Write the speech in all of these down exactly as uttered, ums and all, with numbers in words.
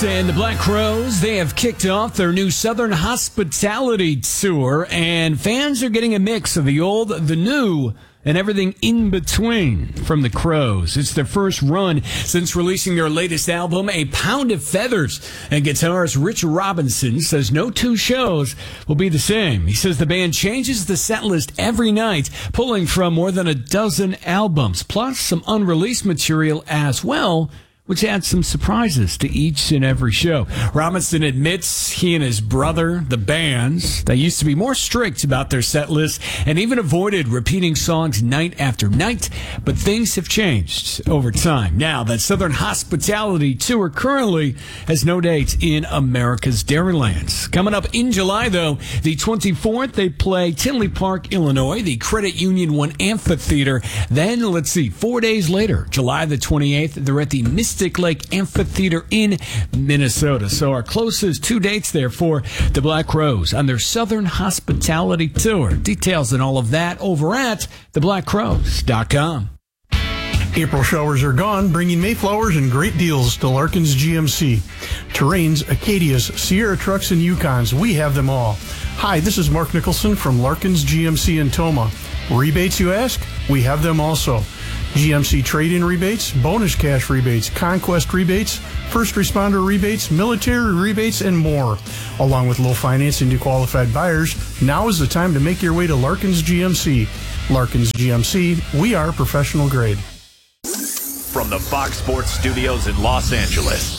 Yes, and the Black Crowes, they have kicked off their new Southern Hospitality Tour, and fans are getting a mix of the old, the new, and everything in between from the Crowes. It's their first run since releasing their latest album, A Pound of Feathers. And guitarist Rich Robinson says no two shows will be the same. He says the band changes the set list every night, pulling from more than a dozen albums, plus some unreleased material as well, which adds some surprises to each and every show. Robinson admits he and his brother, the bands, they used to be more strict about their set list and even avoided repeating songs night after night, but things have changed over time. Now, that Southern Hospitality Tour currently has no dates in America's Dairylands. Coming up in July, though, the twenty-fourth, they play Tinley Park, Illinois, the Credit Union One Amphitheater. Then, let's see, four days later, July the twenty-eighth, they're at the Mystic Lake Amphitheater in Minnesota. So our closest two dates there for the Black Crowes on their Southern Hospitality Tour. Details and all of that over at the black crowes dot com. April showers are gone, bringing Mayflowers and great deals to Larkin's G M C. Terrains, Acadias, Sierra trucks, and Yukons, we have them all. Hi, this is Mark Nicholson from Larkin's G M C in Toma. Rebates, you ask? We have them also. G M C trade-in rebates, bonus cash rebates, conquest rebates, first responder rebates, military rebates, and more. Along with low financing to qualified buyers, now is the time to make your way to Larkin's G M C. Larkin's G M C, we are professional grade. From the Fox Sports Studios in Los Angeles,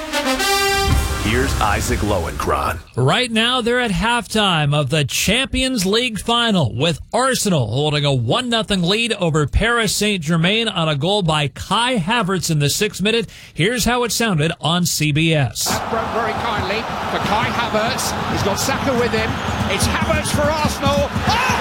here's Isaac Lowenkron. Right now, they're at halftime of the Champions League final, with Arsenal holding a one nothing lead over Paris Saint-Germain on a goal by Kai Havertz in the sixth minute. Here's how it sounded on C B S. That broke very kindly for Kai Havertz. He's got Saka with him. It's Havertz for Arsenal. Oh!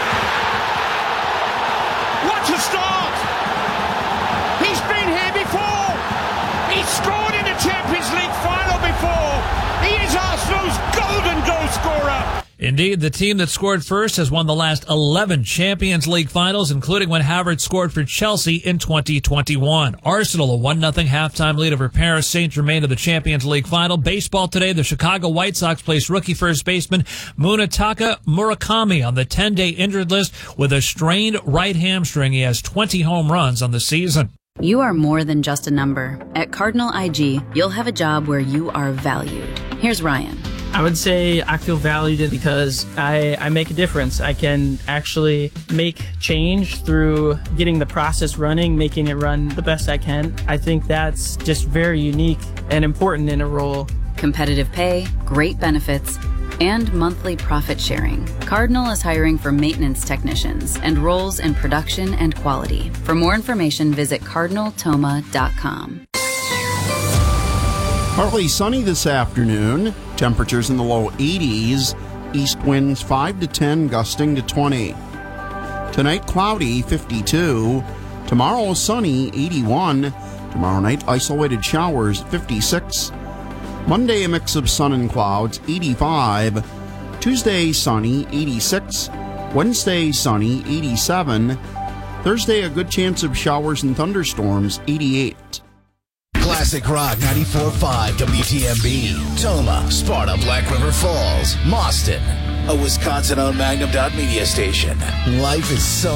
What a start! He's been here before. He's scored in the Champions League final before. He is Arsenal's golden goal scorer. Indeed, the team that scored first has won the last eleven Champions League finals, including when Havertz scored for Chelsea in twenty twenty-one. Arsenal, a one nothing halftime lead over Paris Saint-Germain of the Champions League final. Baseball today, the Chicago White Sox placed rookie first baseman Munetaka Murakami on the ten-day injured list with a strained right hamstring. He has twenty home runs on the season. You are more than just a number. At Cardinal I G, you'll have a job where you are valued. Here's Ryan. I would say I feel valued because I, I make a difference. I can actually make change through getting the process running, making it run the best I can. I think that's just very unique and important in a role. Competitive pay, great benefits, and monthly profit sharing. Cardinal is hiring for maintenance technicians and roles in production and quality. For more information, visit cardinal toma dot com. Partly sunny this afternoon. Temperatures in the low eighties. East winds five to ten, gusting to twenty. Tonight, cloudy, fifty-two. Tomorrow, sunny, eighty-one. Tomorrow night, isolated showers, fifty-six. Monday, a mix of sun and clouds, eighty-five. Tuesday, sunny, eighty-six. Wednesday, sunny, eighty-seven. Thursday, a good chance of showers and thunderstorms, eighty-eight. Classic Rock ninety-four point five W T M B. Toma, Sparta, Black River Falls, Mauston. A Wisconsin-owned Magnum Dot Media station. Life is so